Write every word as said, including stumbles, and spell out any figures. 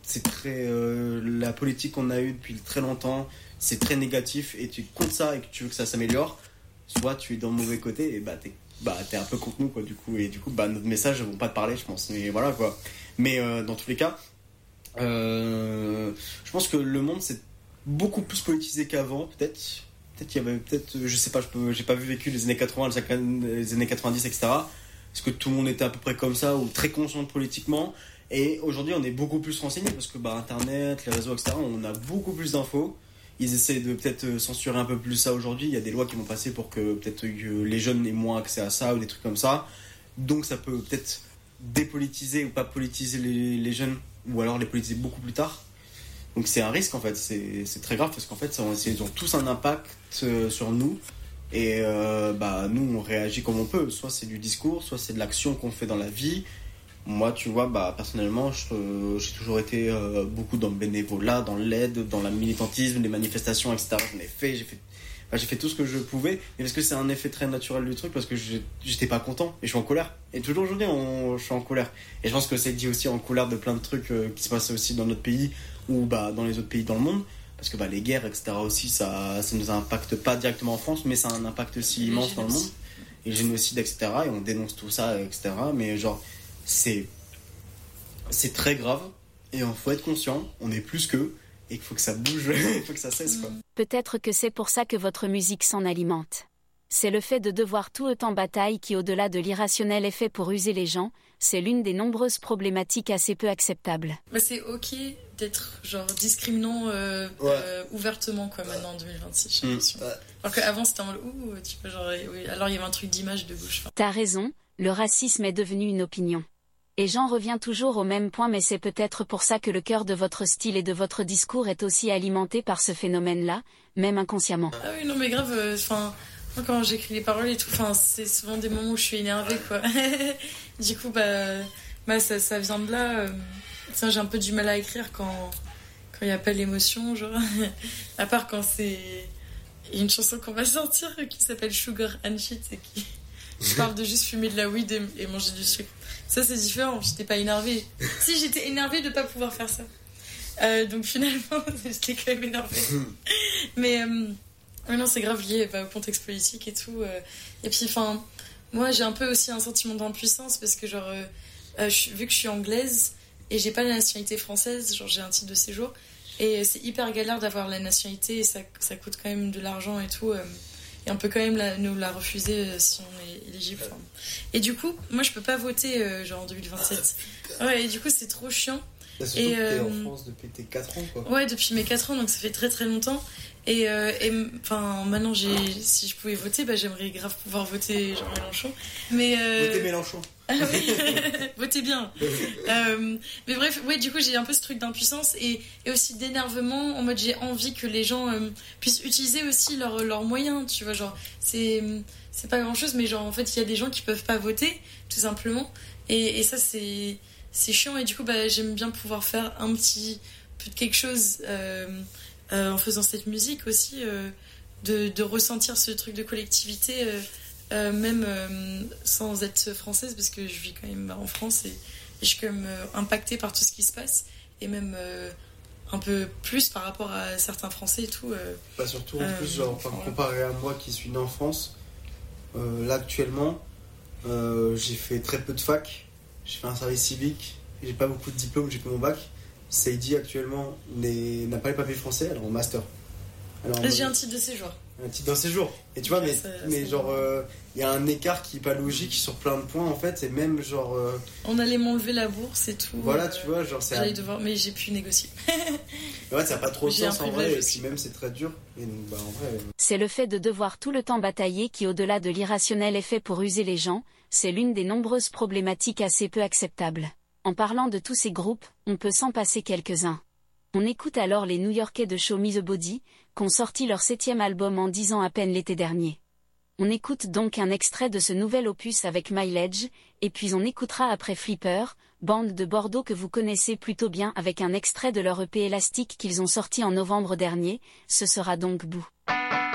c'est très euh, la politique qu'on a eue depuis très longtemps, c'est très négatif et tu es contre ça et que tu veux que ça s'améliore, soit tu es dans le mauvais côté et bah t'es bah t'es un peu contre nous quoi du coup et du coup bah notre message vont pas te parler je pense mais voilà quoi. Mais euh, dans tous les cas, euh, je pense que le monde c'est beaucoup plus politisé qu'avant peut-être. Peut-être qu'il y avait peut-être je sais pas je peux j'ai pas vu vécu les années quatre-vingts les années quatre-vingt-dix et cetera. Parce que tout le monde était à peu près comme ça ou très conscient politiquement. Et aujourd'hui, on est beaucoup plus renseigné parce que bah, Internet, les réseaux, et cetera, on a beaucoup plus d'infos. Ils essaient de peut-être censurer un peu plus ça aujourd'hui. Il y a des lois qui vont passer pour que peut-être que les jeunes aient moins accès à ça ou des trucs comme ça. Donc ça peut peut-être dépolitiser ou pas politiser les, les jeunes ou alors les politiser beaucoup plus tard. Donc c'est un risque en fait. C'est, c'est très grave parce qu'en fait, ça, ils ont tous un impact euh, sur nous. Et euh, bah, nous, on réagit comme on peut. Soit c'est du discours, soit c'est de l'action qu'on fait dans la vie. Moi, tu vois, bah, personnellement, je, euh, j'ai toujours été euh, beaucoup dans le bénévolat, dans l'aide, dans le militantisme, les manifestations, et cetera. J'en ai fait, j'ai fait, enfin, j'ai fait tout ce que je pouvais. Et parce que c'est un effet très naturel du truc, parce que j'ai, j'étais pas content et je suis en colère. Et toujours aujourd'hui, on, je suis en colère. Et je pense que c'est dit aussi en colère de plein de trucs euh, qui se passent aussi dans notre pays ou bah, dans les autres pays dans le monde. Parce que bah, les guerres, et cetera aussi, ça ça nous impacte pas directement en France, mais ça a un impact aussi immense dans le monde. Et génocide, et cetera. Et on dénonce tout ça, et cetera. Mais genre, c'est, c'est très grave. Et il faut être conscient, on est plus qu'eux. Et qu'il faut que ça bouge, il faut que ça cesse, quoi. Peut-être que c'est pour ça que votre musique s'en alimente. C'est le fait de devoir tout autant bataille qui, au-delà de l'irrationnel, est fait pour user les gens. C'est l'une des nombreuses problématiques assez peu acceptables. Bah c'est ok d'être genre discriminant euh, ouais. euh, ouvertement quoi maintenant en deux mille vingt-six j'ai l'impression. Mmh. Ouais. Alors qu'avant c'était en ouh tu vois genre oui, alors il y avait un truc d'image de gauche. Enfin. T'as raison, le racisme est devenu une opinion. Et j'en reviens toujours au même point mais c'est peut-être pour ça que le cœur de votre style et de votre discours est aussi alimenté par ce phénomène-là, même inconsciemment. Ah oui non mais grave enfin euh, moi quand j'écris les paroles et tout enfin c'est souvent des moments où je suis énervée quoi. Du coup bah bah ça ça vient de là euh... Ça, j'ai un peu du mal à écrire quand quand il n'y a pas l'émotion, genre. À part quand c'est... Il y a une chanson qu'on va sortir qui s'appelle Sugar and Shit et qui... Je parle de juste fumer de la weed et, et manger du sucre. Ça, c'est différent, j'étais pas énervée. Si, j'étais énervée de pas pouvoir faire ça. Euh, donc finalement, j'étais quand même énervée. Mais, euh... mais non, c'est grave lié bah, au contexte politique et tout. Euh... Et puis, enfin, moi, j'ai un peu aussi un sentiment d'impuissance parce que, genre, euh, euh, je, vu que je suis anglaise... Et j'ai pas la nationalité française, genre j'ai un titre de séjour. Et c'est hyper galère d'avoir la nationalité et ça, ça coûte quand même de l'argent et tout. Et on peut quand même la, nous la refuser si on est éligible. Enfin. Et du coup, moi je peux pas voter euh, genre en deux mille vingt-sept. Ouais, et du coup c'est trop chiant. Là, surtout et, que t'es euh, en France depuis tes quatre ans quoi. Ouais, depuis mes quatre ans, donc ça fait très très longtemps. Et euh, enfin maintenant j'ai si je pouvais voter bah j'aimerais grave pouvoir voter genre Mélenchon mais euh... voter Mélenchon votez bien euh, mais bref ouais du coup j'ai un peu ce truc d'impuissance et, et aussi d'énervement en mode j'ai envie que les gens euh, puissent utiliser aussi leurs leurs moyens tu vois genre c'est c'est pas grand chose mais genre en fait il y a des gens qui peuvent pas voter tout simplement et, et ça c'est c'est chiant et du coup bah j'aime bien pouvoir faire un petit peu de quelque chose euh, Euh, en faisant cette musique aussi, euh, de, de ressentir ce truc de collectivité, euh, euh, même euh, sans être française, parce que je vis quand même en France et, et je suis quand même euh, impactée par tout ce qui se passe, et même euh, un peu plus par rapport à certains Français et tout. Euh, bah surtout en euh, plus, genre, enfin, comparé à moi qui suis né en France, euh, là actuellement, euh, j'ai fait très peu de fac, j'ai fait un service civique, j'ai pas beaucoup de diplômes, j'ai fait mon bac. Saïdi actuellement n'a pas les papiers français, elle est en master. Alors, j'ai un titre de séjour. Un titre de séjour. Et tu vois, mais, ça, mais ça genre, il euh, y a un écart qui est pas logique sur plein de points en fait, et même genre. Euh... On allait m'enlever la bourse et tout. Voilà, euh, tu vois, genre c'est. J'allais devoir, mais j'ai pu négocier. Ouais, ça n'a pas trop de sens en vrai, et puis même c'est très dur. Et donc, bah, en vrai, euh... C'est le fait de devoir tout le temps batailler qui, au-delà de l'irrationnel, est fait pour user les gens. C'est l'une des nombreuses problématiques assez peu acceptables. En parlant de tous ces groupes, on peut s'en passer quelques-uns. On écoute alors les New-Yorkais de Show Me the Body, qu'ont sorti leur septième album en dix ans à peine l'été dernier. On écoute donc un extrait de ce nouvel opus avec Mileage, et puis on écoutera après Flipper, bande de Bordeaux que vous connaissez plutôt bien avec un extrait de leur E P Élastique qu'ils ont sorti en novembre dernier, ce sera donc Boo.